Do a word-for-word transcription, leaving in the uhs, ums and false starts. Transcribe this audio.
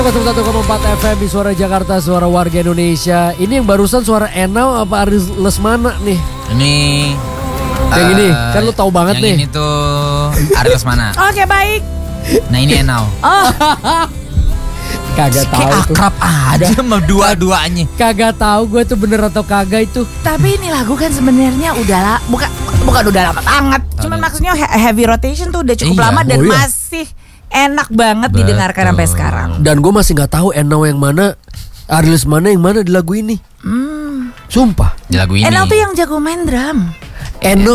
nol satu koma empat F M di Suara Jakarta, Suara Warga Indonesia. Ini yang barusan suara Enau apa Aris Lesmana nih? Ini Yang uh, ini, kan lu tahu banget yang nih. Yang ini tuh Aris Lesmana. Oke, baik. Nah ini Enau. Oh, Kagak tahu Kayak tuh. akrab aja sama dua-duanya. Kagak tahu gue tuh bener atau kagak itu. tapi ini lagu kan sebenarnya udah lah, bukan bukan udah lama banget. Cuman Tahu. maksudnya he- heavy rotation tuh udah cukup Iya. lama dan Oh, iya. masih enak banget Betul. didengarkan sampai sekarang. Dan gue masih nggak tahu Enau yang mana, Aris Lesmana yang mana di lagu ini. Hmm. Sumpah. Di lagu ini. Enel tuh yang jago main drum. Enau